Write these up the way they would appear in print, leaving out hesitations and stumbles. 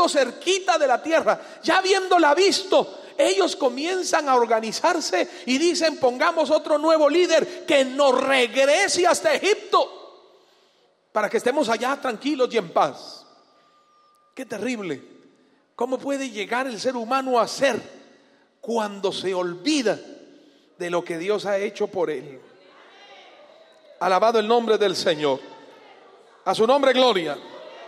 estando cerquita de la tierra, ya habiéndola visto, ellos comienzan a organizarse y dicen: pongamos otro nuevo líder que nos regrese hasta Egipto para que estemos allá tranquilos y en paz. Qué terrible. ¿Cómo puede llegar el ser humano a ser cuando se olvida de lo que Dios ha hecho por él? Alabado el nombre del Señor. A su nombre gloria.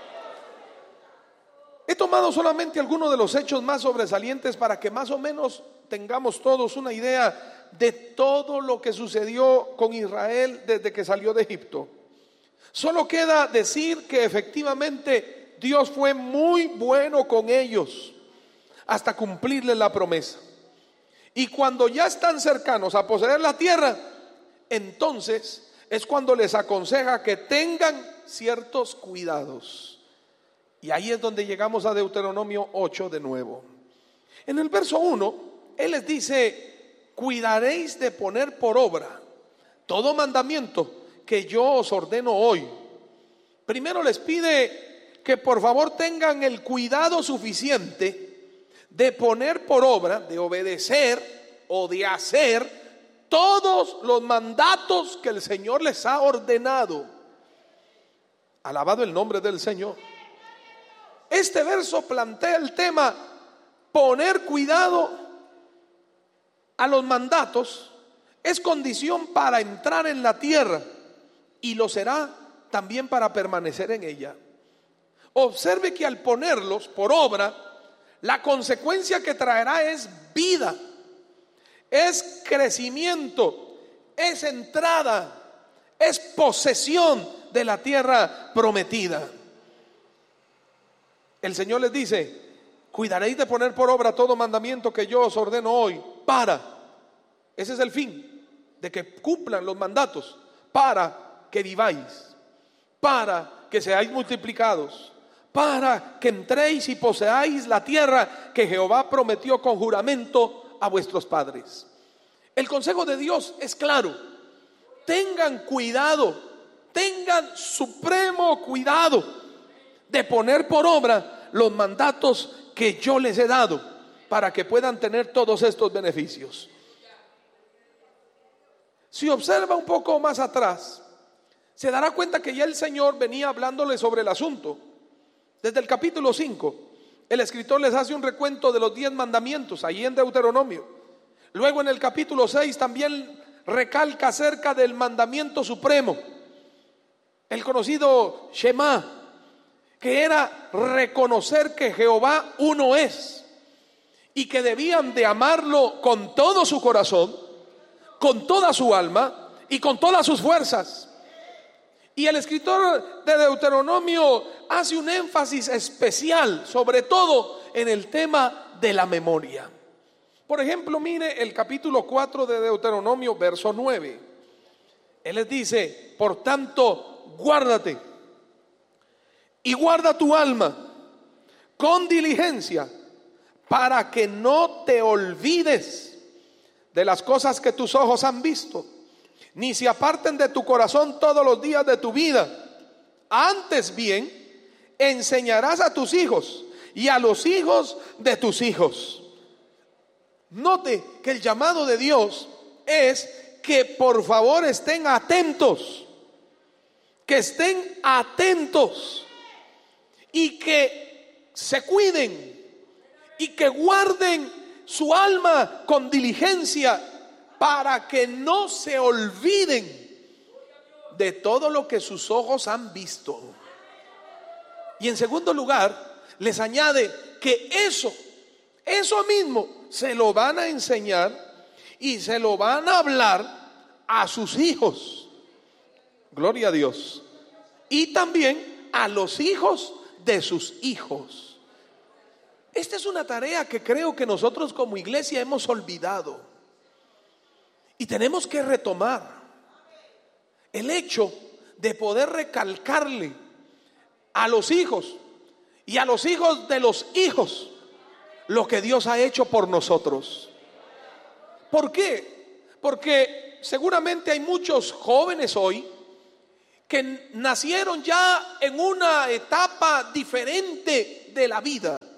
He tomado solamente algunos de los hechos más sobresalientes para que más o menos tengamos todos una idea de todo lo que sucedió con Israel desde que salió de Egipto. Solo queda decir que efectivamente Dios fue muy bueno con ellos hasta cumplirles la promesa. Y cuando ya están cercanos a poseer la tierra, entonces es cuando les aconseja que tengan ciertos cuidados. Y ahí es donde llegamos a Deuteronomio 8 de nuevo. En el verso 1, Él les dice: cuidaréis de poner por obra todo mandamiento que yo os ordeno hoy. Primero les pide que por favor tengan el cuidado suficiente de poner por obra, de obedecer o de hacer todos los mandatos que el Señor les ha ordenado. Alabado el nombre del Señor. Este verso plantea el tema: poner cuidado a los mandatos es condición para entrar en la tierra y lo será también para permanecer en ella. Observe que al ponerlos por obra, la consecuencia que traerá es vida, es crecimiento, es entrada, es posesión de la tierra prometida. El Señor les dice: cuidaréis de poner por obra todo mandamiento que yo os ordeno hoy, ese es el fin, de que cumplan los mandatos, para que viváis, para que seáis multiplicados, para que entréis y poseáis la tierra que Jehová prometió con juramento a vuestros padres. El consejo de Dios es claro: tengan cuidado, tengan supremo cuidado de poner por obra los mandatos que yo les he dado para que puedan tener todos estos beneficios. Si observa un poco más atrás, se dará cuenta que ya el Señor venía hablándole sobre el asunto. Desde el capítulo 5, el escritor les hace un recuento de los 10 mandamientos ahí en Deuteronomio. Luego en el capítulo 6 también recalca acerca del mandamiento supremo, el conocido Shema, que era reconocer que Jehová uno es y que debían de amarlo con todo su corazón, con toda su alma y con todas sus fuerzas. Y el escritor de Deuteronomio hace un énfasis especial, sobre todo en el tema de la memoria. Por ejemplo, mire el capítulo 4 de Deuteronomio, verso 9. Él les dice: por tanto, guárdate y guarda tu alma con diligencia, para que no te olvides de las cosas que tus ojos han visto, ni se aparten de tu corazón todos los días de tu vida. Antes bien, enseñarás a tus hijos y a los hijos de tus hijos. Note que el llamado de Dios es que por favor estén atentos, que estén atentos y que se cuiden y que guarden su alma con diligencia para que no se olviden de todo lo que sus ojos han visto. Y en segundo lugar, les añade que eso mismo se lo van a enseñar y se lo van a hablar a sus hijos. Gloria a Dios. Y también a los hijos de sus hijos. Esta es una tarea que creo que nosotros como iglesia hemos olvidado y tenemos que retomar. El hecho de poder recalcarle a los hijos y a los hijos de los hijos lo que Dios ha hecho por nosotros. ¿Por qué? Porque seguramente hay muchos jóvenes hoy que nacieron ya en una etapa diferente de la vida.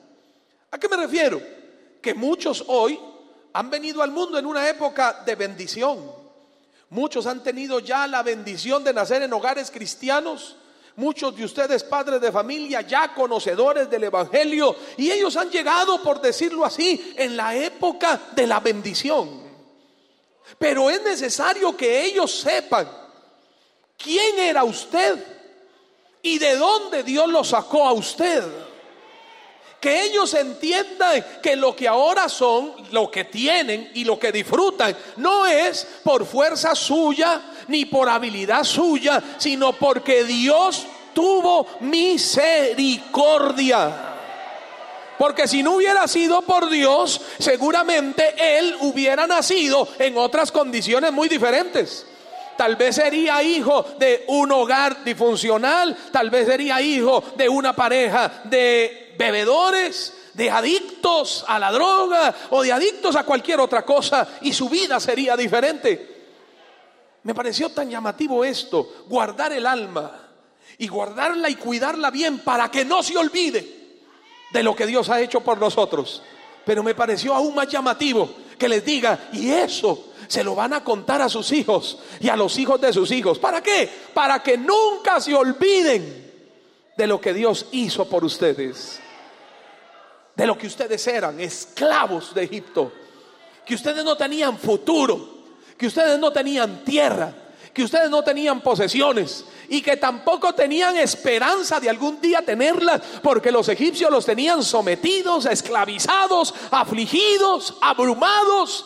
¿A qué me refiero? Que muchos hoy han venido al mundo en una época de bendición. Muchos han tenido ya la bendición de nacer en hogares cristianos. Muchos de ustedes, padres de familia, ya conocedores del evangelio, y ellos han llegado, por decirlo así, en la época de la bendición. Pero es necesario que ellos sepan quién era usted y de dónde Dios lo sacó a usted. Que ellos entiendan que lo que ahora son, lo que tienen y lo que disfrutan, no es por fuerza suya ni por habilidad suya, sino porque Dios tuvo misericordia. Porque si no hubiera sido por Dios, seguramente él hubiera nacido en otras condiciones muy diferentes. Tal vez sería hijo de un hogar disfuncional, tal vez sería hijo de una pareja de bebedores, de adictos a la droga o de adictos a cualquier otra cosa, y su vida sería diferente. Me pareció tan llamativo esto, guardar el alma y guardarla y cuidarla bien para que no se olvide de lo que Dios ha hecho por nosotros. Pero me pareció aún más llamativo que les diga, y eso se lo van a contar a sus hijos y a los hijos de sus hijos. ¿Para qué? Para que nunca se olviden de lo que Dios hizo por ustedes, de lo que ustedes eran, esclavos de Egipto, que ustedes no tenían futuro, que ustedes no tenían tierra, que ustedes no tenían posesiones y que tampoco tenían esperanza de algún día tenerlas, porque los egipcios los tenían sometidos, esclavizados, afligidos, abrumados.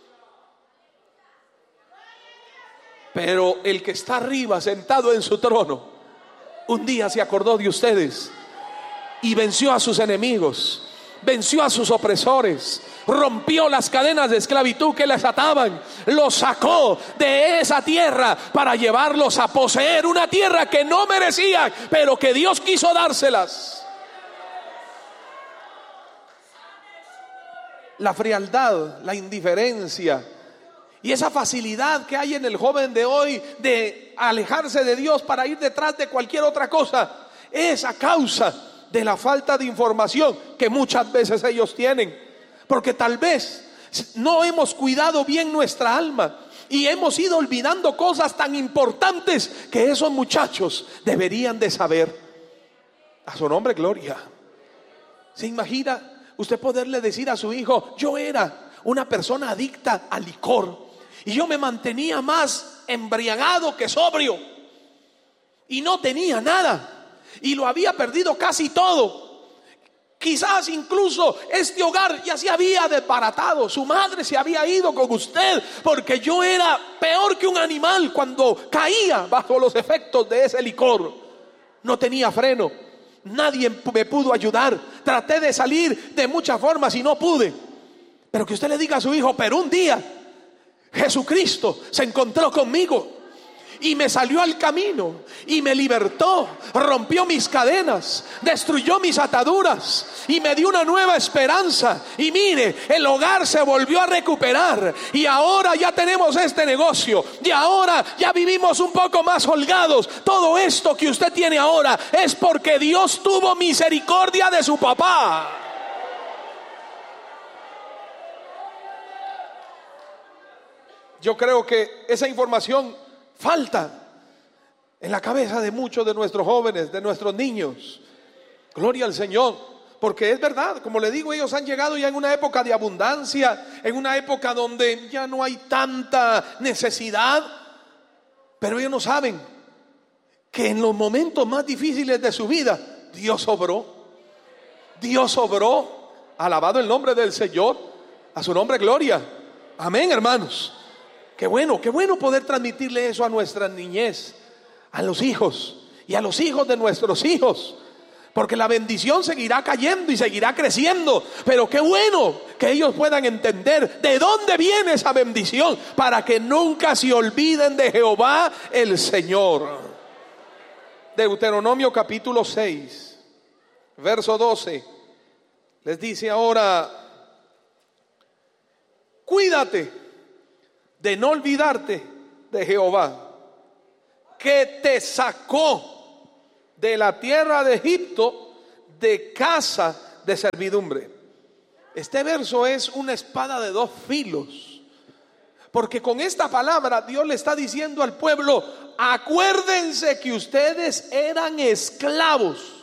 Pero el que está arriba, sentado en su trono, un día se acordó de ustedes y venció a sus enemigos, venció a sus opresores, rompió las cadenas de esclavitud que les ataban, los sacó de esa tierra para llevarlos a poseer una tierra que no merecían, pero que Dios quiso dárselas. La frialdad, la indiferencia y esa facilidad que hay en el joven de hoy de alejarse de Dios para ir detrás de cualquier otra cosa, es a causa de la falta de información que muchas veces ellos tienen. Porque tal vez no hemos cuidado bien nuestra alma y hemos ido olvidando cosas tan importantes que esos muchachos deberían de saber. A su nombre, gloria. ¿Se imagina usted poderle decir a su hijo: yo era una persona adicta al licor y yo me mantenía más embriagado que sobrio y no tenía nada y lo había perdido casi todo? Quizás incluso este hogar ya se había desbaratado, su madre se había ido con usted, porque yo era peor que un animal cuando caía bajo los efectos de ese licor. No tenía freno, nadie me pudo ayudar, traté de salir de muchas formas y no pude. Pero que usted le diga a su hijo: pero un día Jesucristo se encontró conmigo y me salió al camino y me libertó, rompió mis cadenas, destruyó mis ataduras y me dio una nueva esperanza. Y mire, el hogar se volvió a recuperar y ahora ya tenemos este negocio y ahora ya vivimos un poco más holgados. Todo esto que usted tiene ahora es porque Dios tuvo misericordia de su papá. Yo creo que esa información falta en la cabeza de muchos de nuestros jóvenes, de nuestros niños. Gloria al Señor, porque es verdad, como le digo, ellos han llegado ya en una época de abundancia, en una época donde ya no hay tanta necesidad, pero ellos no saben que en los momentos más difíciles de su vida Dios obró. Dios obró. Alabado el nombre del Señor. A su nombre, gloria. Amén, hermanos. Qué bueno poder transmitirle eso a nuestra niñez, a los hijos y a los hijos de nuestros hijos. Porque la bendición seguirá cayendo y seguirá creciendo. Pero qué bueno que ellos puedan entender de dónde viene esa bendición, para que nunca se olviden de Jehová el Señor. Deuteronomio capítulo 6, verso 12. Les dice ahora: cuídate de no olvidarte de Jehová, que te sacó de la tierra de Egipto, de casa de servidumbre. Este verso es una espada de dos filos, porque con esta palabra Dios le está diciendo al pueblo: acuérdense que ustedes eran esclavos.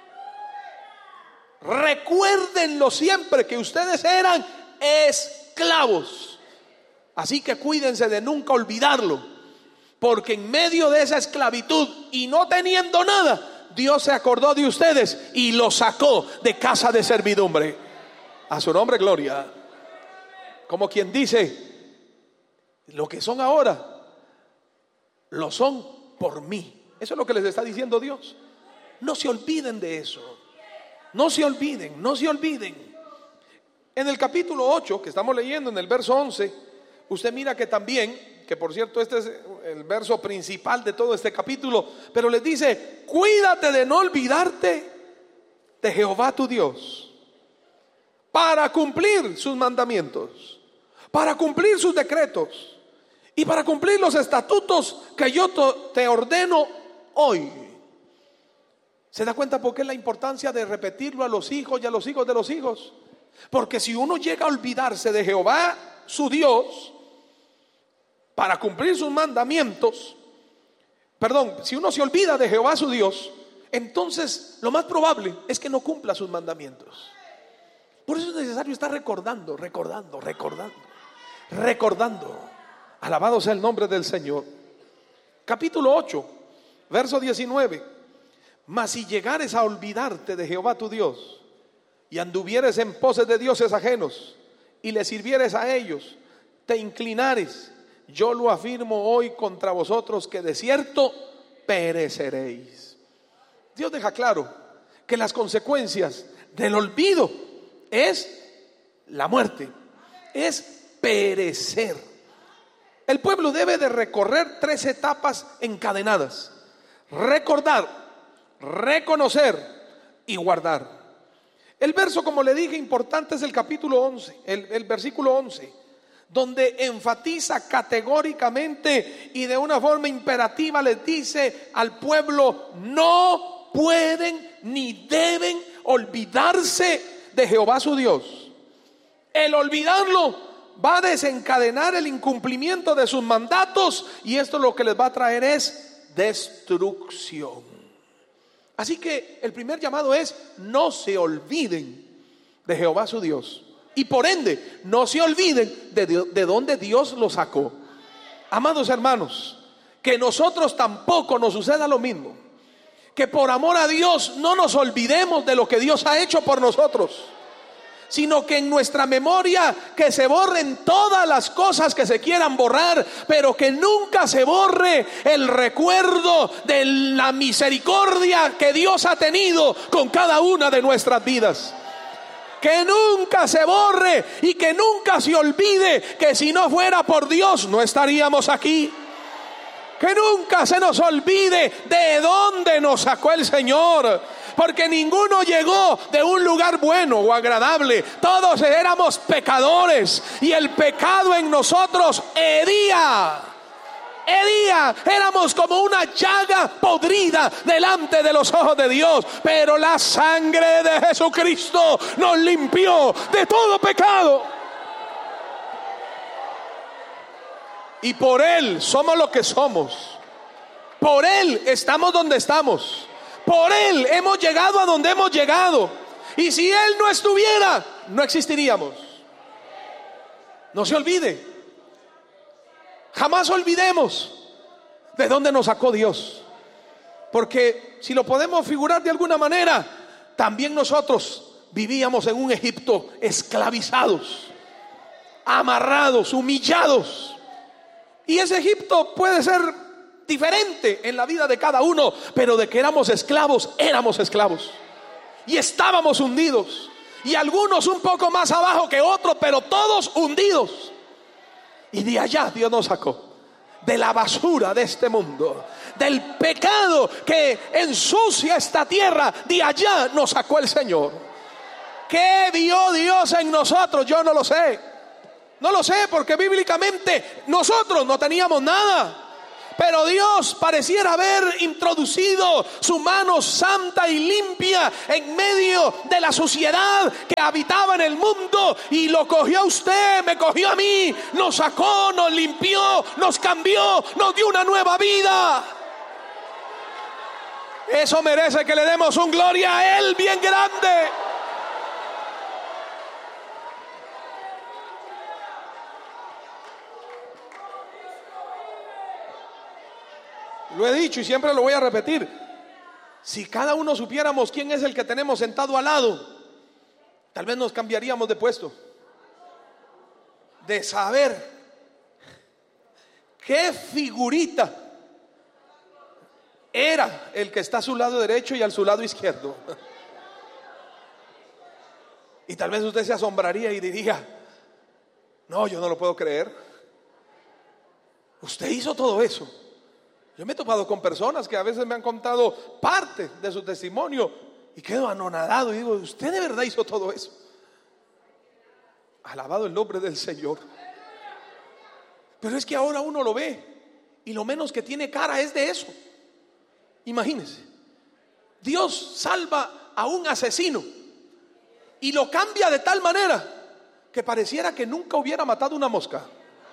Recuérdenlo siempre, que ustedes eran esclavos. Así que cuídense de nunca olvidarlo, porque en medio de esa esclavitud y no teniendo nada, Dios se acordó de ustedes y los sacó de casa de servidumbre. A su nombre gloria. Como quien dice: lo que son ahora, lo son por mí. Eso es lo que les está diciendo Dios. No se olviden de eso. No se olviden, no se olviden. En el capítulo 8, que estamos leyendo, en el verso 11, usted mira que también, que por cierto este es el verso principal de todo este capítulo, pero les dice: cuídate de no olvidarte de Jehová tu Dios, para cumplir sus mandamientos, para cumplir sus decretos y para cumplir los estatutos que yo te ordeno hoy. ¿Se da cuenta por qué es la importancia de repetirlo a los hijos y a los hijos de los hijos? Porque si uno llega a olvidarse de Jehová su Dios para cumplir sus mandamientos, si uno se olvida de Jehová su Dios, entonces lo más probable es que no cumpla sus mandamientos. Por eso es necesario estar recordando. Alabado sea el nombre del Señor. Capítulo 8, verso 19. Mas si llegares a olvidarte de Jehová tu Dios y anduvieres en poses de dioses ajenos y le sirvieres a ellos, te inclinares, yo lo afirmo hoy contra vosotros, que de cierto pereceréis. Dios deja claro que las consecuencias del olvido es la muerte, es perecer. El pueblo debe de recorrer 3 etapas encadenadas: recordar, reconocer y guardar. El verso, como le dije, importante es el capítulo 11, el versículo 11, donde enfatiza categóricamente y de una forma imperativa les dice al pueblo: no pueden ni deben olvidarse de Jehová su Dios. El olvidarlo va a desencadenar el incumplimiento de sus mandatos, y esto lo que les va a traer es destrucción. Así que el primer llamado es: no se olviden de Jehová su Dios, y por ende no se olviden de dónde Dios los sacó. Amados hermanos, que nosotros tampoco nos suceda lo mismo, que por amor a Dios no nos olvidemos de lo que Dios ha hecho por nosotros, sino que en nuestra memoria que se borren todas las cosas que se quieran borrar, pero que nunca se borre el recuerdo de la misericordia que Dios ha tenido con cada una de nuestras vidas. Que nunca se borre y que nunca se olvide que si no fuera por Dios no estaríamos aquí. Que nunca se nos olvide de dónde nos sacó el Señor, porque ninguno llegó de un lugar bueno o agradable. Todos éramos pecadores y el pecado en nosotros hería. Éramos como una llaga podrida delante de los ojos de Dios, pero la sangre de Jesucristo nos limpió de todo pecado. Y por Él somos lo que somos. Por Él estamos donde estamos. Por Él hemos llegado a donde hemos llegado. Y si Él no estuviera, no existiríamos. No se olvide. Jamás olvidemos de dónde nos sacó Dios. Porque si lo podemos figurar de alguna manera, también nosotros vivíamos en un Egipto esclavizados, amarrados, humillados. Y ese Egipto puede ser diferente en la vida de cada uno, pero de que éramos esclavos, y estábamos hundidos, y algunos un poco más abajo que otros, pero todos hundidos. Y de allá Dios nos sacó, de la basura de este mundo, del pecado que ensucia esta tierra. De allá nos sacó el Señor. ¿Qué vio Dios en nosotros? Yo no lo sé. No lo sé, porque bíblicamente nosotros no teníamos nada, Pero Dios pareciera haber introducido su mano santa y limpia en medio de la suciedad que habitaba en el mundo, y lo cogió a usted, me cogió a mí, nos sacó, nos limpió, nos cambió, nos dio una nueva vida. Eso merece que le demos un gloria a Él bien grande. Lo he dicho y siempre lo voy a repetir. Si cada uno supiéramos quién es el que tenemos sentado al lado, tal vez nos cambiaríamos de puesto. De saber qué figurita era el que está a su lado derecho y a su lado izquierdo. Y tal vez usted se asombraría y diría: no, yo no lo puedo creer. Usted hizo todo eso. Yo me he topado con personas que a veces me han contado parte de su testimonio y quedo anonadado y digo: ¿usted de verdad hizo todo eso? Alabado el nombre del Señor. Pero es que ahora uno lo ve y lo menos que tiene cara es de eso. Imagínense, Dios salva a un asesino y lo cambia de tal manera que pareciera que nunca hubiera matado una mosca.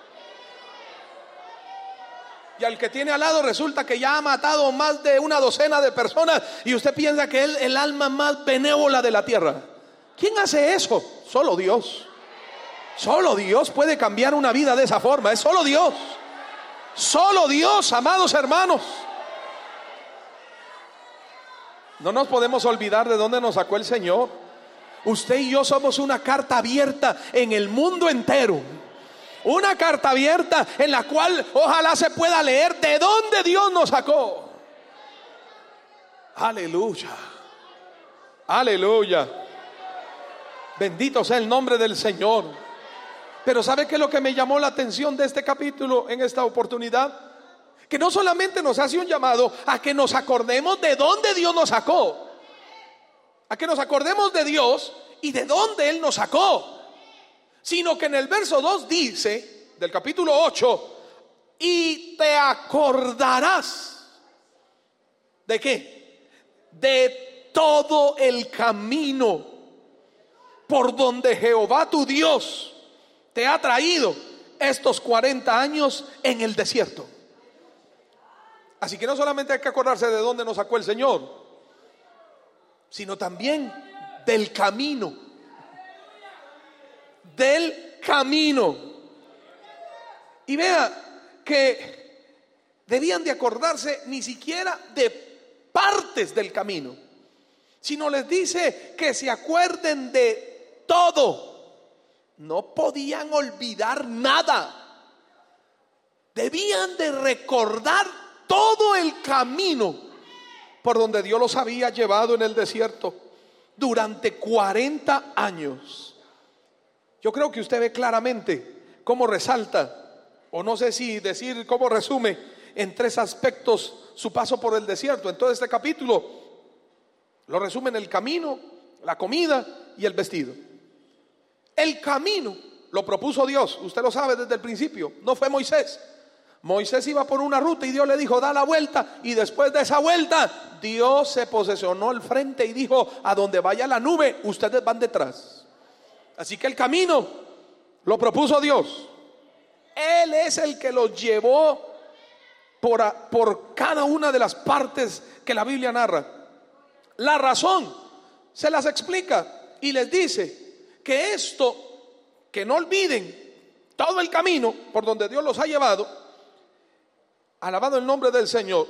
Y al que tiene al lado resulta que ya ha matado más de una docena de personas, y usted piensa que es el alma más benévola de la tierra. ¿Quién hace eso? Solo Dios. Solo Dios puede cambiar una vida de esa forma. Es solo Dios. Solo Dios, amados hermanos. No nos podemos olvidar de dónde nos sacó el Señor. Usted y yo somos una carta abierta en el mundo entero. Una carta abierta en la cual ojalá se pueda leer de dónde Dios nos sacó. Aleluya. Aleluya. Bendito sea el nombre del Señor. Pero ¿sabe qué es lo que me llamó la atención de este capítulo en esta oportunidad? Que no solamente nos hace un llamado a que nos acordemos de dónde Dios nos sacó, a que nos acordemos de Dios y de dónde Él nos sacó, sino que en el verso 2 dice, del capítulo 8, y te acordarás ¿de qué? De todo el camino por donde Jehová tu Dios te ha traído estos 40 años en el desierto. Así que no solamente hay que acordarse de dónde nos sacó el Señor, sino también del camino. Del camino. Y vea que debían de acordarse ni siquiera de partes del camino, sino les dice que se acuerden de todo. No podían olvidar nada. Debían de recordar todo el camino por donde Dios los había llevado en el desierto durante 40 años. Yo creo que usted ve claramente cómo resalta, o no sé si decir cómo resume en 3 aspectos su paso por el desierto. En todo este capítulo lo resume en el camino, la comida y el vestido. El camino lo propuso Dios, usted lo sabe desde el principio, no fue Moisés. Moisés iba por una ruta y Dios le dijo: da la vuelta. Y después de esa vuelta Dios se posesionó al frente y dijo: a donde vaya la nube, ustedes van detrás. Así que el camino lo propuso Dios. Él es el que los llevó por cada una de las partes que la Biblia narra. La razón se las explica y les dice que esto, que no olviden todo el camino por donde Dios los ha llevado. Alabado el nombre del Señor.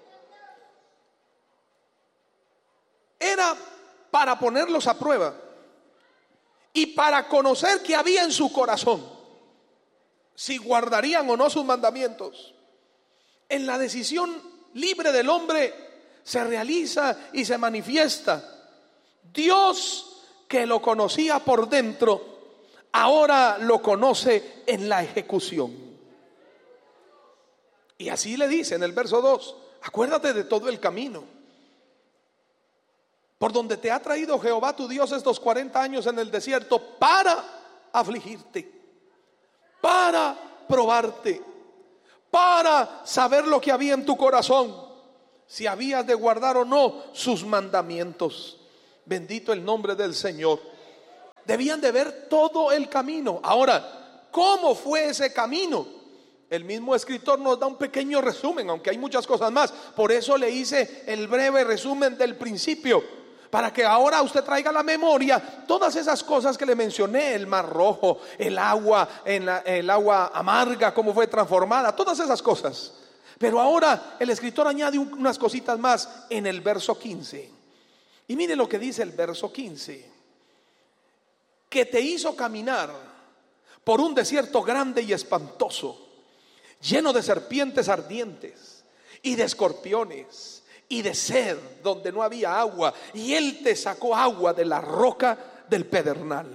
Era para ponerlos a prueba y para conocer qué había en su corazón, si guardarían o no sus mandamientos. En la decisión libre del hombre se realiza y se manifiesta Dios, que lo conocía por dentro, ahora lo conoce en la ejecución. Y así le dice en el verso 2: acuérdate de todo el camino por donde te ha traído Jehová tu Dios estos 40 años en el desierto, para afligirte, para probarte, para saber lo que había en tu corazón, si habías de guardar o no sus mandamientos. Bendito el nombre del Señor. Debían de ver todo el camino. Ahora, ¿cómo fue ese camino? El mismo escritor nos da un pequeño resumen, aunque hay muchas cosas más. Por eso le hice el breve resumen del principio, para que ahora usted traiga a la memoria todas esas cosas que le mencioné: el mar rojo, el agua amarga, cómo fue transformada, todas esas cosas. Pero ahora el escritor añade unas cositas más en el verso 15. Y mire lo que dice el verso 15: que te hizo caminar por un desierto grande y espantoso, lleno de serpientes ardientes y de escorpiones y de sed donde no había agua, y él te sacó agua de la roca del pedernal.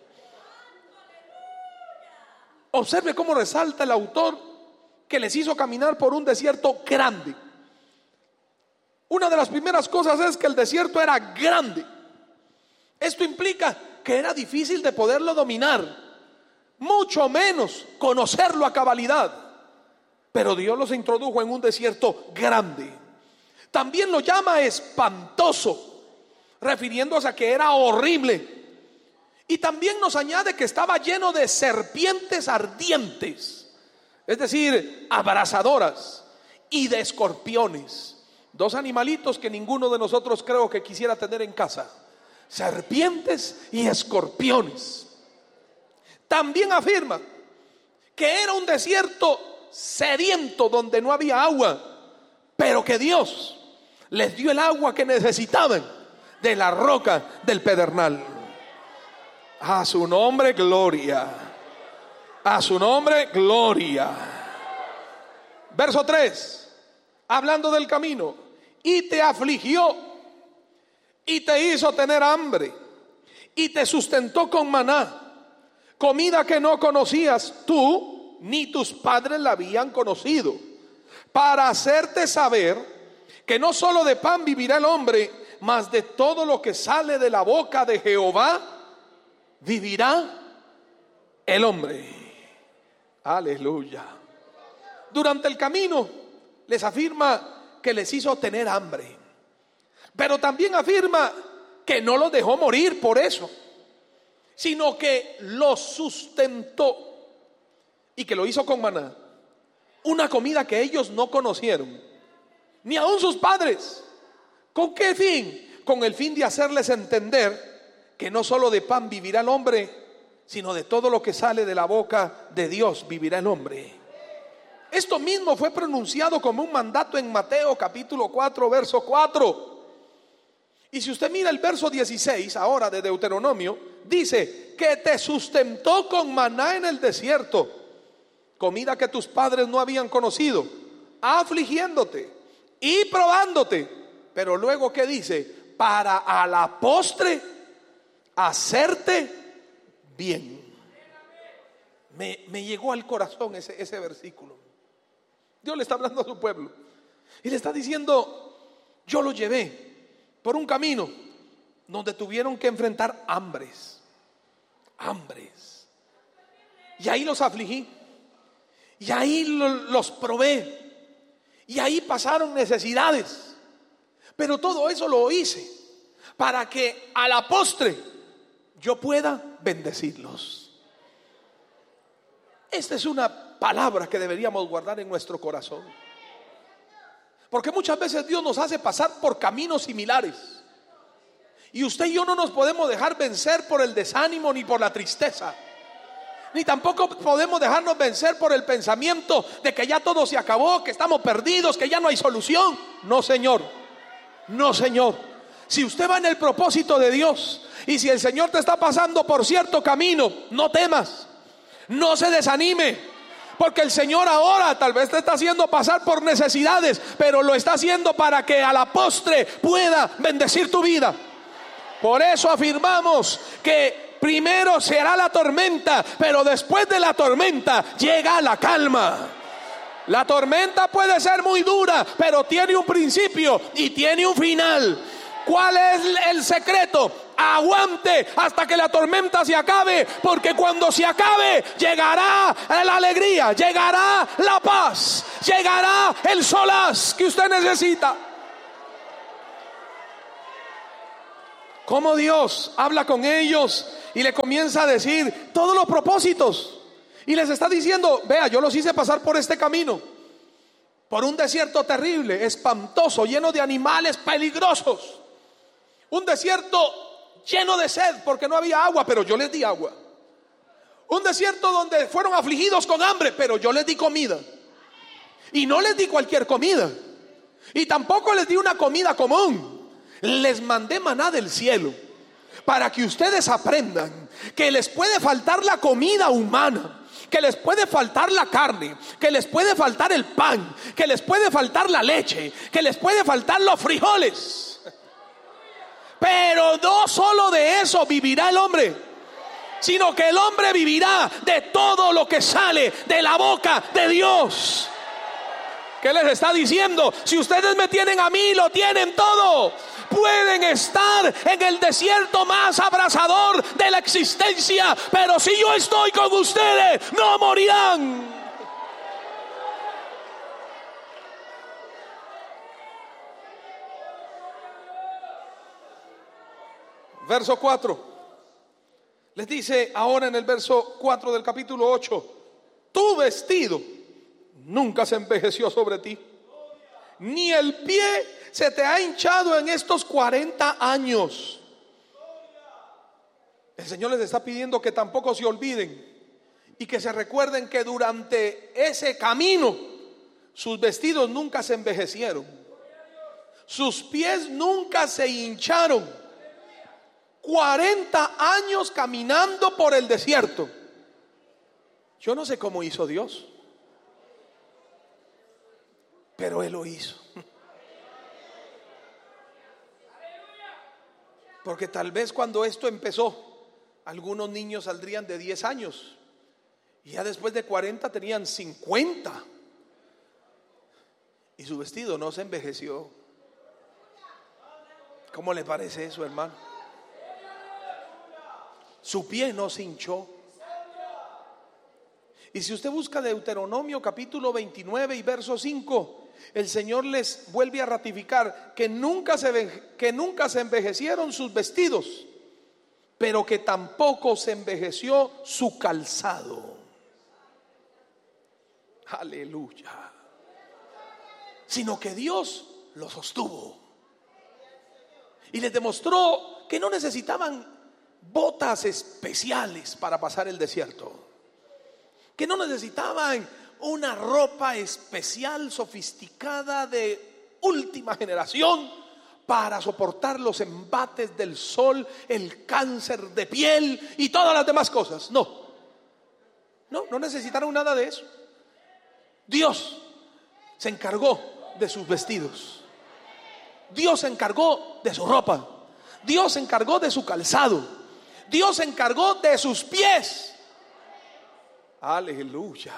Observe cómo resalta el autor que les hizo caminar por un desierto grande. Una de las primeras cosas es que el desierto era grande. Esto implica que era difícil de poderlo dominar, mucho menos conocerlo a cabalidad. Pero Dios los introdujo en un desierto grande. También lo llama espantoso, refiriéndose a que era horrible. Y también nos añade que estaba lleno de serpientes ardientes, es decir, abrasadoras, y de escorpiones. Dos animalitos que ninguno de nosotros creo que quisiera tener en casa: serpientes y escorpiones. También afirma que era un desierto sediento donde no había agua, pero que Dios les dio el agua que necesitaban de la roca del pedernal. A su nombre gloria, a su nombre gloria. Verso 3, hablando del camino: y te afligió y te hizo tener hambre y te sustentó con maná, comida que no conocías tú ni tus padres la habían conocido, para hacerte saber que no solo de pan vivirá el hombre, mas de todo lo que sale de la boca de Jehová vivirá el hombre. Aleluya. Durante el camino les afirma que les hizo tener hambre, pero también afirma que no los dejó morir por eso, sino que los sustentó, y que lo hizo con maná, una comida que ellos no conocieron, ni aun sus padres. ¿Con qué fin? Con el fin de hacerles entender que no solo de pan vivirá el hombre, sino de todo lo que sale de la boca de Dios vivirá el hombre. Esto mismo fue pronunciado como un mandato en Mateo capítulo 4, verso 4. Y si usted mira el verso 16 ahora de Deuteronomio, dice que te sustentó con maná en el desierto, comida que tus padres no habían conocido, afligiéndote y probándote. Pero luego, ¿qué dice? Para a la postre hacerte bien. Me llegó al corazón ese versículo. Dios le está hablando a su pueblo y le está diciendo: yo lo llevé por un camino donde tuvieron que enfrentar hambres, y ahí los afligí, y ahí los probé, y ahí pasaron necesidades, pero todo eso lo hice para que a la postre yo pueda bendecirlos. Esta es una palabra que deberíamos guardar en nuestro corazón, porque muchas veces Dios nos hace pasar por caminos similares, y usted y yo no nos podemos dejar vencer por el desánimo ni por la tristeza, ni tampoco podemos dejarnos vencer por el pensamiento de que ya todo se acabó, que estamos perdidos, que ya no hay solución. No, señor, no, señor. Si usted va en el propósito de Dios, y si el Señor te está pasando por cierto camino, no temas, no se desanime, porque el Señor ahora tal vez te está haciendo pasar por necesidades, pero lo está haciendo para que a la postre pueda bendecir tu vida. Por eso afirmamos que primero será la tormenta, pero después de la tormenta llega la calma. La tormenta puede ser muy dura, pero tiene un principio y tiene un final. ¿Cuál es el secreto? Aguante hasta que la tormenta se acabe, porque cuando se acabe llegará la alegría, llegará la paz, llegará el solaz que usted necesita. Como Dios habla con ellos y le comienza a decir todos los propósitos, y les está diciendo: vea, yo los hice pasar por este camino, por un desierto terrible, espantoso, lleno de animales peligrosos, un desierto lleno de sed porque no había agua, pero yo les di agua. Un desierto donde fueron afligidos con hambre, pero yo les di comida. Y no les di cualquier comida, y tampoco les di una comida común. Les mandé maná del cielo, para que ustedes aprendan que les puede faltar la comida humana, que les puede faltar la carne, que les puede faltar el pan, que les puede faltar la leche, que les puede faltar los frijoles. Pero no solo de eso vivirá el hombre, sino que el hombre vivirá de todo lo que sale de la boca de Dios. ¿Qué les está diciendo? Si ustedes me tienen a mí, lo tienen todo. Pueden estar en el desierto más abrasador de la existencia, pero si yo estoy con ustedes, no morirán. Verso 4. Les dice ahora en el verso 4 del capítulo 8: tu vestido nunca se envejeció sobre ti, ni el pie se te ha hinchado en estos 40 años. El Señor les está pidiendo que tampoco se olviden y que se recuerden que durante ese camino sus vestidos nunca se envejecieron, sus pies nunca se hincharon. 40 años caminando por el desierto. Yo no sé cómo hizo Dios, pero Él lo hizo. Porque tal vez cuando esto empezó, algunos niños saldrían de 10 años y ya después de 40 tenían 50, y su vestido no se envejeció. ¿Cómo le parece eso, hermano? Su pie no se hinchó. Y si usted busca Deuteronomio capítulo 29 y verso 5, el Señor les vuelve a ratificar que nunca se envejecieron sus vestidos, pero que tampoco se envejeció su calzado. Aleluya. Sino que Dios los sostuvo y les demostró que no necesitaban botas especiales para pasar el desierto, que no necesitaban una ropa especial, sofisticada, de última generación para soportar los embates del sol, el cáncer de piel y todas las demás cosas. No necesitaron nada de eso. Dios se encargó de sus vestidos, Dios se encargó de su ropa, Dios se encargó de su calzado, Dios se encargó de sus pies. Aleluya.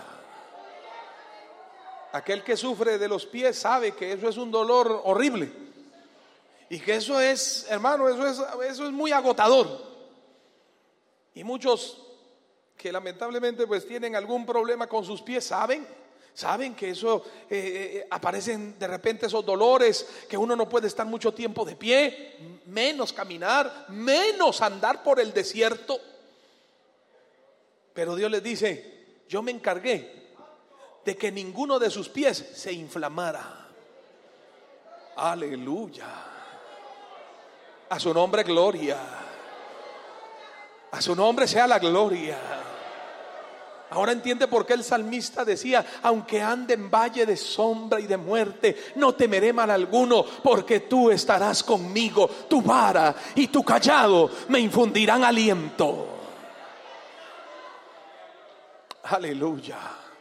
Aquel que sufre de los pies sabe que eso es un dolor horrible, y que eso es, hermano, eso es muy agotador. Y muchos que lamentablemente pues tienen algún problema con sus pies saben que eso aparecen de repente esos dolores, que uno no puede estar mucho tiempo de pie, menos caminar, menos andar por el desierto. Pero Dios les dice: yo me encargué de que ninguno de sus pies se inflamara. Aleluya. A su nombre gloria, a su nombre sea la gloria. Ahora entiende por qué el salmista decía: aunque ande en valle de sombra y de muerte, no temeré mal alguno, porque tú estarás conmigo, tu vara y tu cayado me infundirán aliento. Aleluya.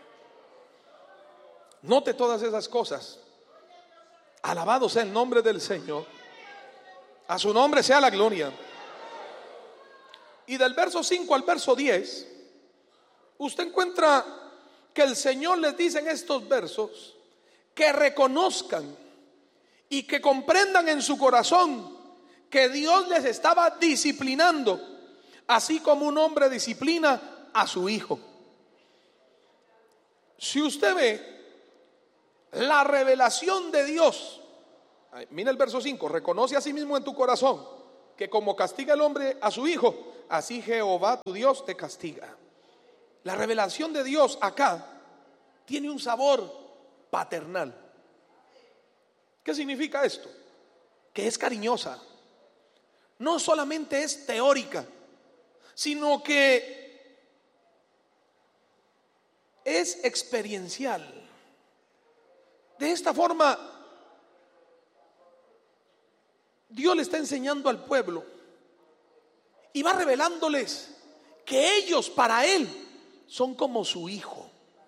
Note todas esas cosas. Alabado sea el nombre del Señor, a su nombre sea la gloria. Y del verso 5 al verso 10 usted encuentra que el Señor les dice en estos versos que reconozcan y que comprendan en su corazón que Dios les estaba disciplinando, así como un hombre disciplina a su hijo. Si usted ve la revelación de Dios, mira el verso 5, reconoce a sí mismo en tu corazón que como castiga el hombre a su hijo, así Jehová tu Dios te castiga. La revelación de Dios acá tiene un sabor paternal. ¿Qué significa esto? Que es cariñosa. No solamente es teórica, sino que es experiencial. De esta forma, Dios le está enseñando al pueblo y va revelándoles que ellos para Él son como su hijo.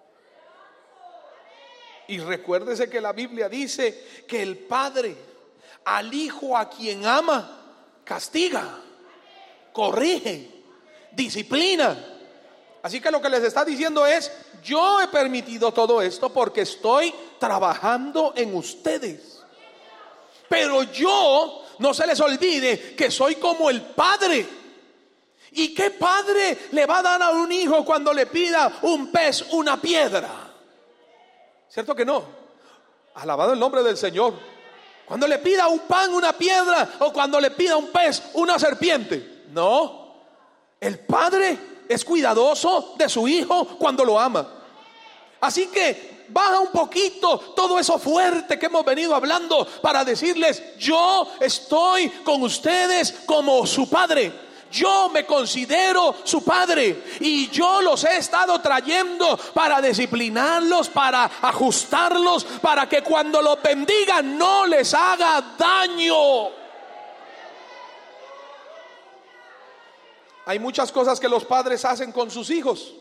Y recuérdese que la Biblia dice que el Padre al hijo a quien ama castiga, corrige, disciplina. Así que lo que les está diciendo es: yo he permitido todo esto porque estoy trabajando en ustedes. Pero yo, no se les olvide que soy como el Padre. ¿Y qué padre le va a dar a un hijo cuando le pida un pez, una piedra? ¿Cierto que no? Alabado el nombre del Señor. Cuando le pida un pan, una piedra, o cuando le pida un pez, una serpiente. No, el Padre es cuidadoso de su hijo cuando lo ama. Así que baja un poquito todo eso fuerte que hemos venido hablando para decirles: yo estoy con ustedes como su Padre. Yo me considero su padre y yo los he estado trayendo para disciplinarlos, para ajustarlos, para que cuando los bendiga no les haga daño. Hay muchas cosas que los padres hacen con sus hijos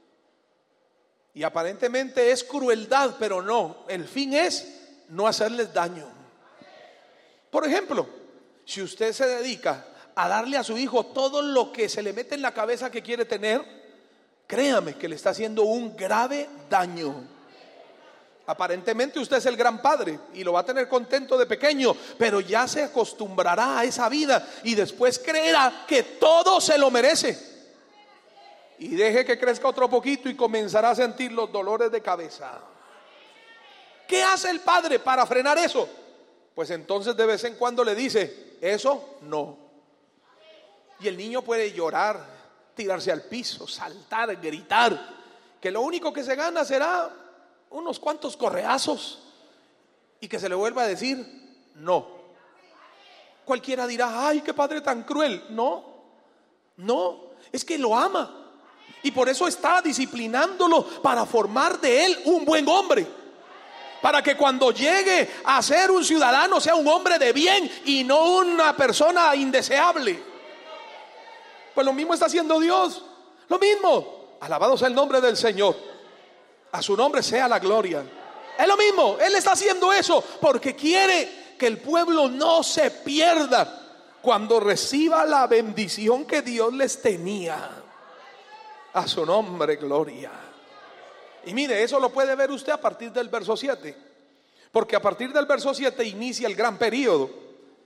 y aparentemente es crueldad, pero no, el fin es no hacerles daño. Por ejemplo, si usted se dedica a darle a su hijo todo lo que se le mete en la cabeza que quiere tener, créame que le está haciendo un grave daño. Aparentemente usted es el gran padre y lo va a tener contento de pequeño, pero ya se acostumbrará a esa vida y después creerá que todo se lo merece. Y deje que crezca otro poquito y comenzará a sentir los dolores de cabeza. ¿Qué hace el padre para frenar eso? Pues entonces de vez en cuando le dice: eso no. Y el niño puede llorar, tirarse al piso, saltar, gritar, que lo único que se gana será unos cuantos correazos y que se le vuelva a decir no. Cualquiera dirá: ay, qué padre tan cruel. No, es que lo ama y por eso está disciplinándolo para formar de él un buen hombre, para que cuando llegue a ser un ciudadano sea un hombre de bien y no una persona indeseable. Pues lo mismo está haciendo Dios, lo mismo. Alabado sea el nombre del Señor, a su nombre sea la gloria. Es lo mismo, Él está haciendo eso porque quiere que el pueblo no se pierda cuando reciba la bendición que Dios les tenía. A su nombre, gloria. Y mire, eso lo puede ver usted a partir del verso 7, porque a partir del verso 7 inicia el gran periodo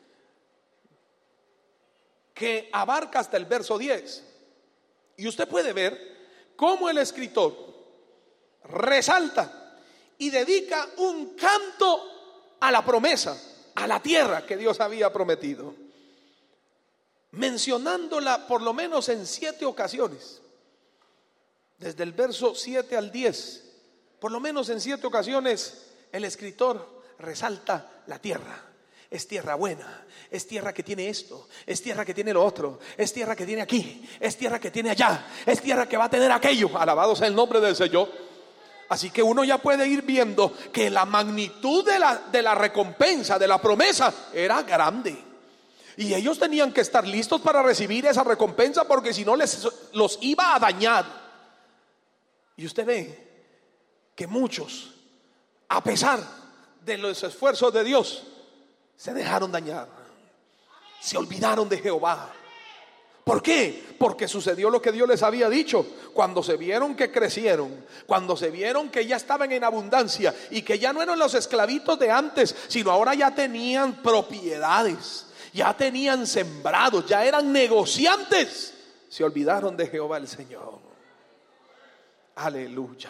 que abarca hasta el verso 10. Y usted puede ver cómo el escritor resalta y dedica un canto a la promesa, a la tierra que Dios había prometido, mencionándola por lo menos en 7 ocasiones. Desde el verso 7 al 10, por lo menos en 7 ocasiones el escritor resalta la tierra. Es tierra buena, es tierra que tiene esto, es tierra que tiene lo otro, es tierra que tiene aquí, es tierra que tiene allá, es tierra que va a tener aquello. Alabado sea el nombre del Señor. Así que uno ya puede ir viendo que la magnitud de la recompensa, de la promesa, era grande. Y ellos tenían que estar listos para recibir esa recompensa, porque si no los iba a dañar. Y usted ve que muchos, a pesar de los esfuerzos de Dios, se dejaron dañar, se olvidaron de Jehová. ¿Por qué? Porque sucedió lo que Dios les había dicho. Cuando se vieron que crecieron, cuando se vieron que ya estaban en abundancia y que ya no eran los esclavitos de antes, sino ahora ya tenían propiedades, ya tenían sembrados, ya eran negociantes, se olvidaron de Jehová el Señor. Aleluya.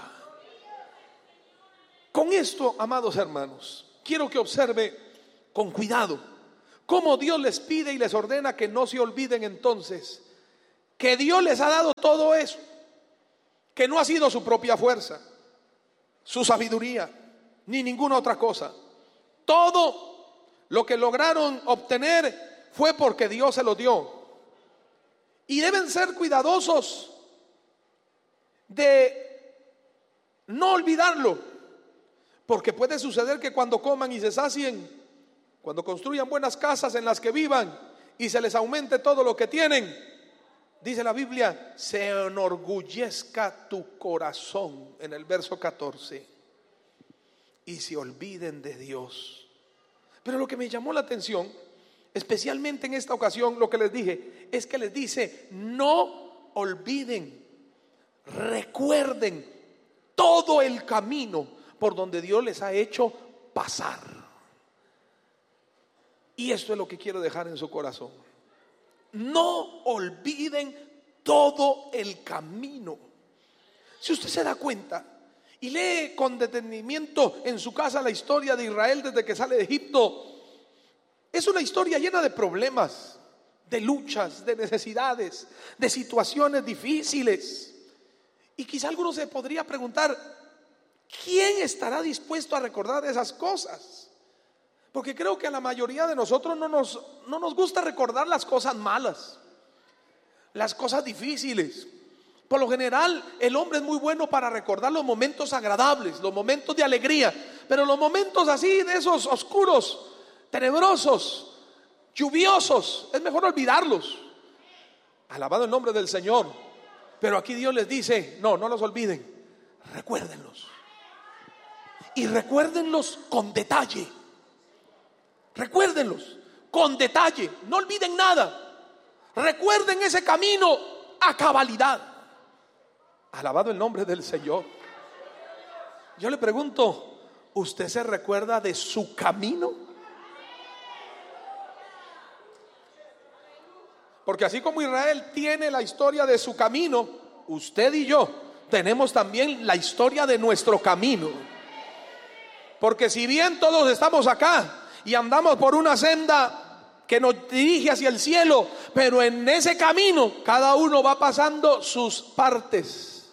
Con esto, amados hermanos, quiero que observe con cuidado cómo Dios les pide y les ordena que no se olviden entonces que Dios les ha dado todo eso, que no ha sido su propia fuerza, su sabiduría, ni ninguna otra cosa. Todo lo que lograron obtener fue porque Dios se lo dio. Y deben ser cuidadosos de no olvidarlo, porque puede suceder que cuando coman y se sacien, cuando construyan buenas casas en las que vivan y se les aumente todo lo que tienen, dice la Biblia, se enorgullezca tu corazón, en el verso 14, y se olviden de Dios. Pero lo que me llamó la atención, especialmente en esta ocasión, lo que les dije, es que les dice, no olviden, recuerden todo el camino por donde Dios les ha hecho pasar. Y esto es lo que quiero dejar en su corazón. No olviden todo el camino. Si usted se da cuenta y lee con detenimiento en su casa la historia de Israel desde que sale de Egipto, es una historia llena de problemas, de luchas, de necesidades, de situaciones difíciles. Y quizá alguno se podría preguntar, ¿quién estará dispuesto a recordar esas cosas? Porque creo que a la mayoría de nosotros no nos gusta recordar las cosas malas, las cosas difíciles. Por lo general, el hombre es muy bueno para recordar los momentos agradables, los momentos de alegría, pero los momentos así, de esos oscuros, tenebrosos, lluviosos, es mejor olvidarlos. Alabado el nombre del Señor. Pero aquí Dios les dice, no los olviden, recuérdenlos. Y recuérdenlos con detalle. Recuérdenlos con detalle, no olviden nada. Recuerden ese camino a cabalidad. Alabado el nombre del Señor. Yo le pregunto, ¿usted se recuerda de su camino? Porque así como Israel tiene la historia de su camino, usted y yo tenemos también la historia de nuestro camino. Porque si bien todos estamos acá y andamos por una senda que nos dirige hacia el cielo, pero en ese camino cada uno va pasando sus partes,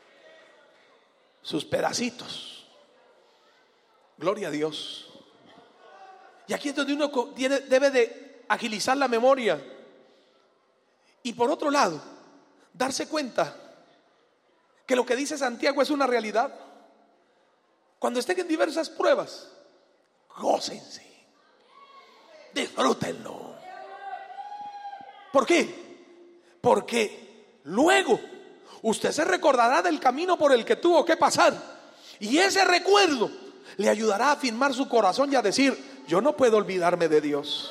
sus pedacitos. Gloria a Dios. Y aquí es donde uno debe de agilizar la memoria. Y por otro lado, darse cuenta que lo que dice Santiago es una realidad. Cuando estén en diversas pruebas, gócense, disfrútenlo. ¿Por qué? Porque luego usted se recordará del camino por el que tuvo que pasar, y ese recuerdo le ayudará a afirmar su corazón y a decir, yo no puedo olvidarme de Dios.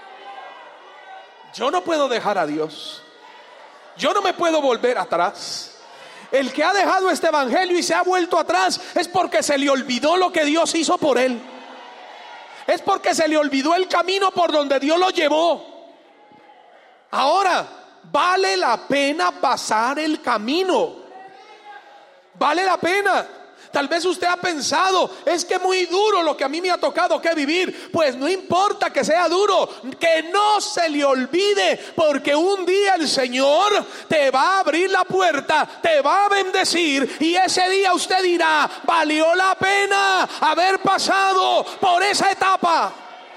Yo no puedo dejar a Dios. Yo no me puedo volver atrás. El que ha dejado este evangelio y se ha vuelto atrás es porque se le olvidó lo que Dios hizo por él. Es porque se le olvidó el camino por donde Dios lo llevó. Ahora, vale la pena pasar el camino. Vale la pena. Tal vez usted ha pensado, es que muy duro lo que a mí me ha tocado que vivir. Pues no importa que sea duro, que no se le olvide, porque un día el Señor te va a abrir la puerta, te va a bendecir, y ese día usted dirá, valió la pena haber pasado por esa etapa.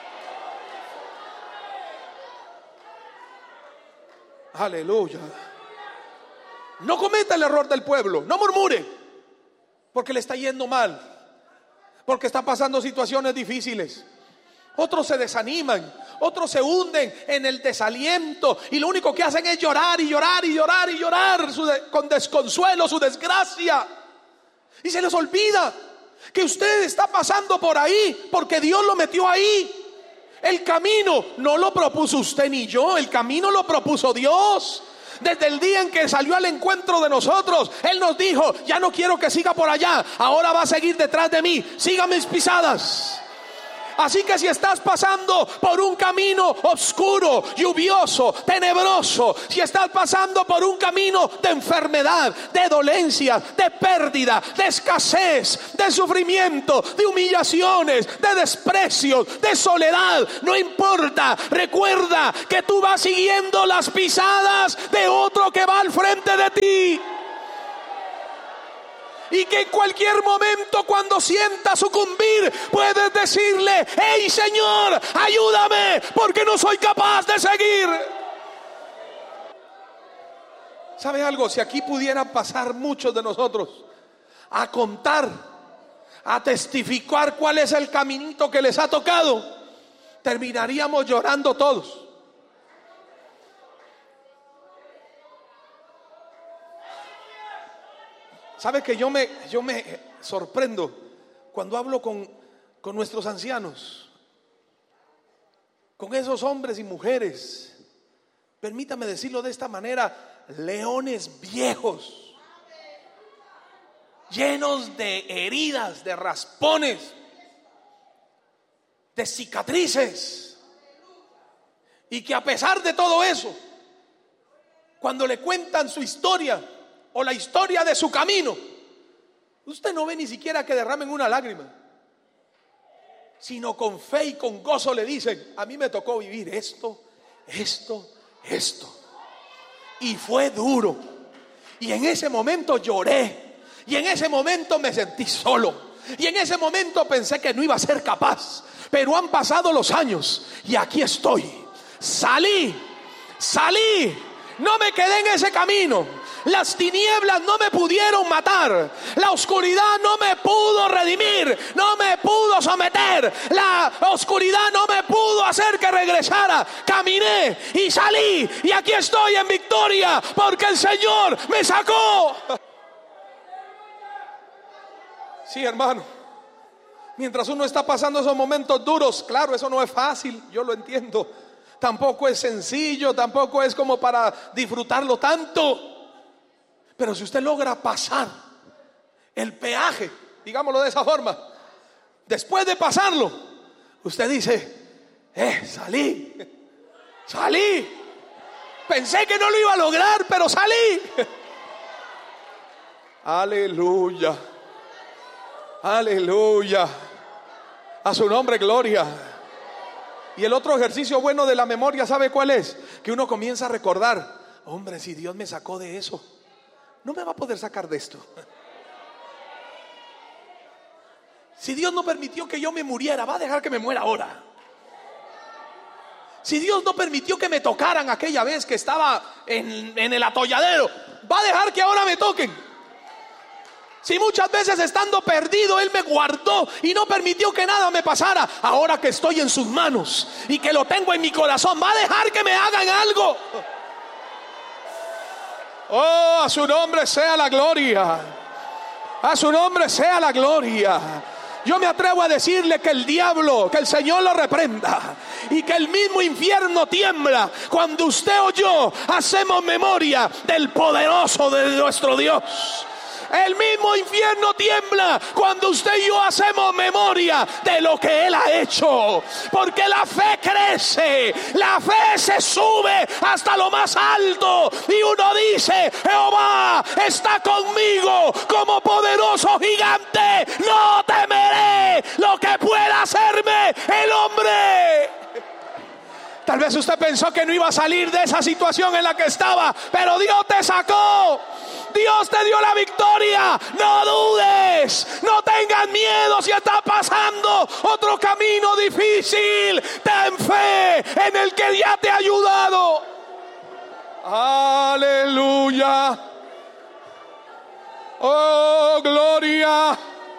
Aleluya. No cometa el error del pueblo, no murmure porque le está yendo mal, porque está pasando situaciones difíciles. Otros se desaniman, otros se hunden en el desaliento, y lo único que hacen es llorar y llorar y llorar y llorar con desconsuelo su desgracia. Y se les olvida que usted está pasando por ahí porque Dios lo metió ahí. El camino no lo propuso usted ni yo, el camino lo propuso Dios. Desde el día en que salió al encuentro de nosotros, Él nos dijo, ya no quiero que siga por allá, ahora va a seguir detrás de mí, siga mis pisadas. Así que si estás pasando por un camino oscuro, lluvioso, tenebroso, si estás pasando por un camino de enfermedad, de dolencias, de pérdida, de escasez, de sufrimiento, de humillaciones, de desprecios, de soledad, no importa, recuerda que tú vas siguiendo las pisadas de otro que va al frente de ti. Y que en cualquier momento, cuando sientas sucumbir, puedes decirle: hey Señor, ayúdame, porque no soy capaz de seguir. ¿Sabe algo? Si aquí pudieran pasar muchos de nosotros a contar, a testificar cuál es el caminito que les ha tocado, terminaríamos llorando todos. ¿Sabe que yo me sorprendo cuando hablo con nuestros ancianos, con esos hombres y mujeres, permítame decirlo de esta manera, leones viejos, llenos de heridas, de raspones, de cicatrices, y que a pesar de todo eso, cuando le cuentan su historia o la historia de su camino, usted no ve ni siquiera que derramen una lágrima, sino con fe y con gozo le dicen: a mí me tocó vivir esto, y fue duro, y en ese momento lloré, y en ese momento me sentí solo, y en ese momento pensé que no iba a ser capaz, pero han pasado los años y aquí estoy. Salí, no me quedé en ese camino. Las tinieblas no me pudieron matar, la oscuridad no me pudo redimir, no me pudo someter, la oscuridad no me pudo hacer que regresara. Caminé y salí, y aquí estoy en victoria, porque el Señor me sacó. Sí, hermano, mientras uno está pasando esos momentos duros, claro, eso no es fácil, yo lo entiendo, tampoco es sencillo, tampoco es como para disfrutarlo tanto. Pero si usted logra pasar el peaje, digámoslo de esa forma, después de pasarlo, usted dice: salí. Pensé que no lo iba a lograr, pero salí. Aleluya. Aleluya. A su nombre, gloria. Y el otro ejercicio bueno de la memoria, ¿sabe cuál es? Que uno comienza a recordar: hombre, si Dios me sacó de eso, no me va a poder sacar de esto. Si Dios no permitió que yo me muriera, va a dejar que me muera ahora. Si Dios no permitió que me tocaran aquella vez que estaba en el atolladero, va a dejar que ahora me toquen. Si muchas veces estando perdido Él me guardó y no permitió que nada me pasara, ahora que estoy en sus manos y que lo tengo en mi corazón, va a dejar que me hagan algo. Oh, a su nombre sea la gloria. A su nombre sea la gloria. Yo me atrevo a decirle que el diablo, que el Señor lo reprenda, y que el mismo infierno tiembla cuando usted o yo hacemos memoria del poderoso de nuestro Dios. El mismo infierno tiembla cuando usted y yo hacemos memoria de lo que Él ha hecho. Porque la fe crece, la fe se sube hasta lo más alto. Y uno dice: Jehová está conmigo como poderoso gigante. No temeré lo que pueda hacerme el hombre. Tal vez usted pensó que no iba a salir de esa situación en la que estaba, pero Dios te sacó. Dios te dio la victoria. No dudes, no tengas miedo si está pasando otro camino difícil. Ten fe en el que ya te ha ayudado. Aleluya. Oh, gloria.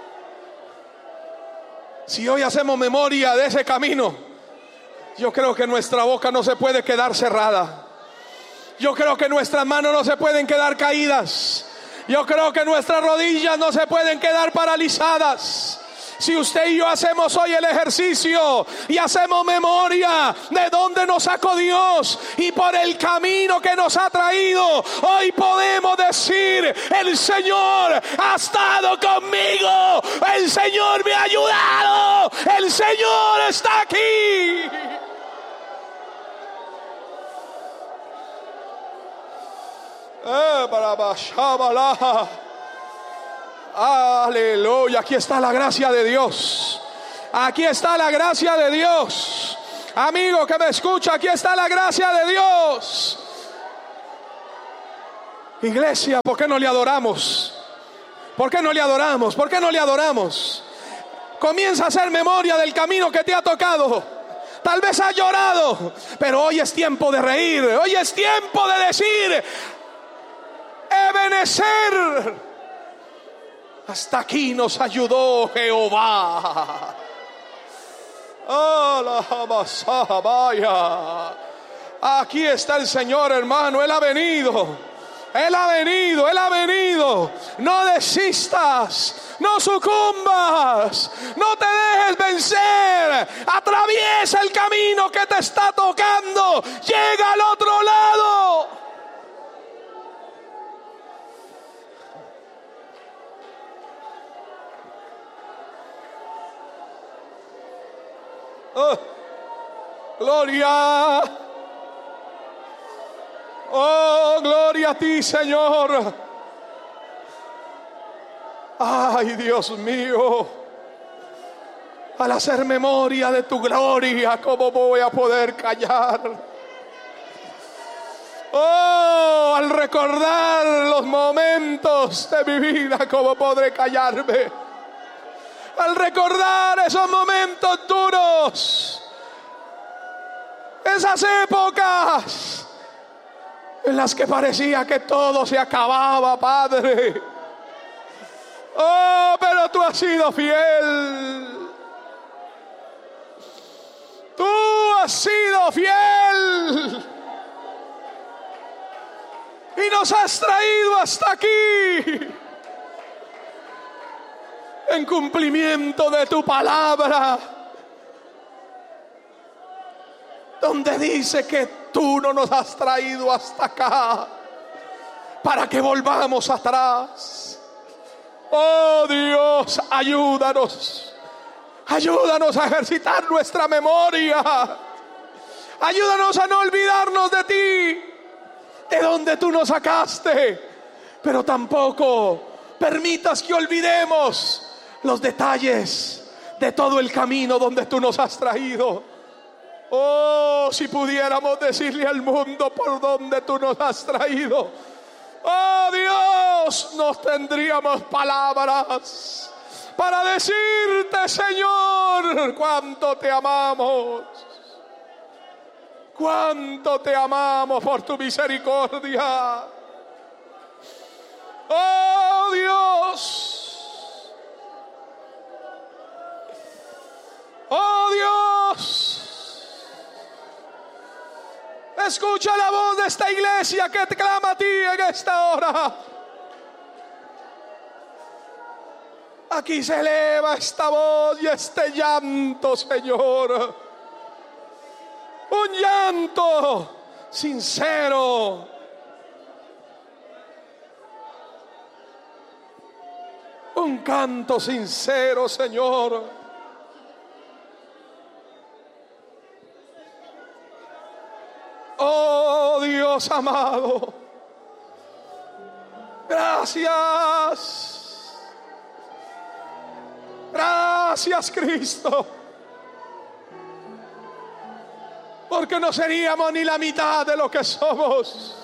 Si hoy hacemos memoria de ese camino, yo creo que nuestra boca no se puede quedar cerrada. Yo creo que nuestras manos no se pueden quedar caídas. Yo creo que nuestras rodillas no se pueden quedar paralizadas. Si usted y yo hacemos hoy el ejercicio y hacemos memoria de dónde nos sacó Dios y por el camino que nos ha traído, hoy podemos decir: el Señor ha estado conmigo, el Señor me ha ayudado, el Señor está aquí. Aleluya, aquí está la gracia de Dios. Aquí está la gracia de Dios. Amigo que me escucha, aquí está la gracia de Dios. Iglesia, ¿por qué no le adoramos? ¿Por qué no le adoramos? ¿Por qué no le adoramos? Comienza a hacer memoria del camino que te ha tocado. Tal vez has llorado, pero hoy es tiempo de reír. Hoy es tiempo de decir: Ebenezer, hasta aquí nos ayudó Jehová. Aquí está el Señor, hermano. Él ha venido. Él ha venido, Él ha venido. No desistas, no sucumbas, no te dejes vencer. Atraviesa el camino que te está tocando. Llega al otro lado. Oh, gloria. Oh, gloria a ti, Señor. Ay, Dios mío, al hacer memoria de tu gloria, ¿cómo voy a poder callar? Oh, al recordar los momentos de mi vida, ¿cómo podré callarme? Al recordar esos momentos duros, esas épocas en las que parecía que todo se acababa, Padre. Oh, pero tú has sido fiel. Tú has sido fiel. Y nos has traído hasta aquí, en cumplimiento de tu palabra, donde dice que tú no nos has traído hasta acá para que volvamos atrás. Oh Dios, ayúdanos. Ayúdanos a ejercitar nuestra memoria. Ayúdanos a no olvidarnos de ti, de donde tú nos sacaste. Pero tampoco permitas que olvidemos los detalles de todo el camino donde tú nos has traído. Oh, si pudiéramos decirle al mundo por donde tú nos has traído, oh Dios, no tendríamos palabras para decirte, Señor, cuánto te amamos. Cuánto te amamos por tu misericordia. Oh Dios. Oh Dios. Escucha la voz de esta iglesia que te clama a ti en esta hora. Aquí se eleva esta voz y este llanto, Señor. Un llanto sincero. Un canto sincero, Señor. Oh Dios amado, gracias. Gracias, Cristo. Porque no seríamos ni la mitad de lo que somos.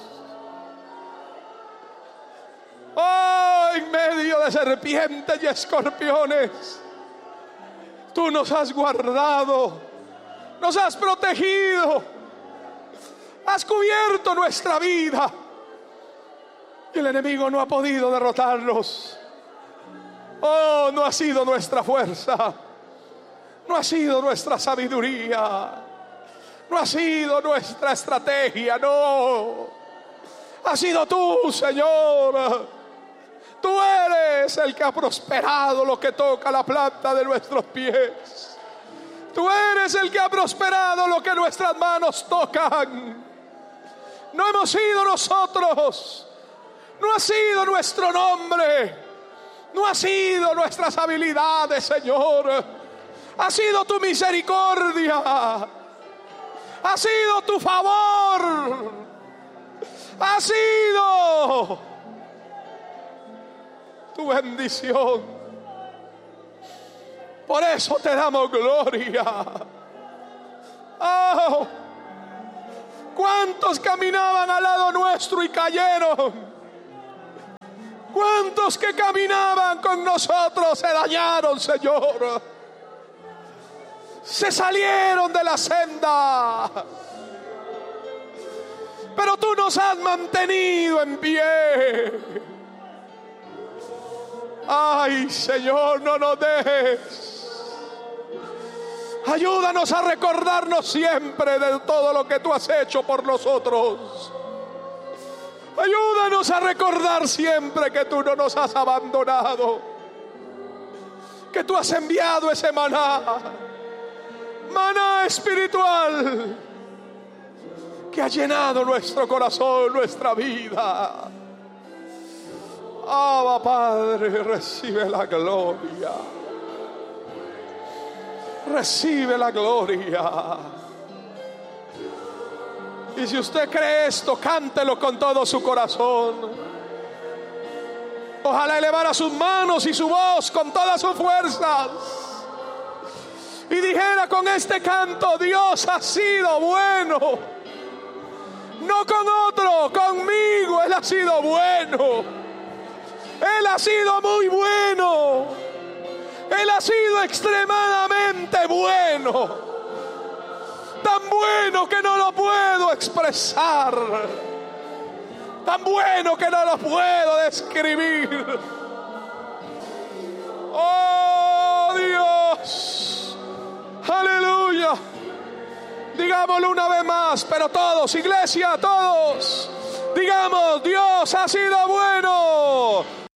Oh, en medio de serpientes y escorpiones, tú nos has guardado, nos has protegido. Has cubierto nuestra vida y el enemigo no ha podido derrotarnos. Oh, no ha sido nuestra fuerza, no ha sido nuestra sabiduría, no ha sido nuestra estrategia, no. Ha sido tú, Señor. Tú eres el que ha prosperado lo que toca la planta de nuestros pies. Tú eres el que ha prosperado lo que nuestras manos tocan. No hemos sido nosotros, no ha sido nuestro nombre, no ha sido nuestras habilidades, Señor. Ha sido tu misericordia, ha sido tu favor, ha sido tu bendición. Por eso te damos gloria. Oh, ¿cuántos caminaban al lado nuestro y cayeron? ¿Cuántos que caminaban con nosotros se dañaron, Señor? Se salieron de la senda. Pero tú nos has mantenido en pie. Ay, Señor, no nos dejes. Ayúdanos a recordarnos siempre de todo lo que tú has hecho por nosotros. Ayúdanos a recordar siempre que tú no nos has abandonado, que tú has enviado ese maná espiritual que ha llenado nuestro corazón, nuestra vida. Abba, Padre, recibe la gloria. Recibe la gloria. Y si usted cree esto, cántelo con todo su corazón. Ojalá elevara sus manos y su voz con todas sus fuerzas y dijera con este canto: Dios ha sido bueno. No con otro, conmigo Él ha sido bueno. Él ha sido muy bueno. Él ha sido extremadamente bueno. Tan bueno que no lo puedo expresar. Tan bueno que no lo puedo describir. Oh Dios. Aleluya. Digámoslo una vez más, pero todos, iglesia, todos. Digamos: Dios ha sido bueno.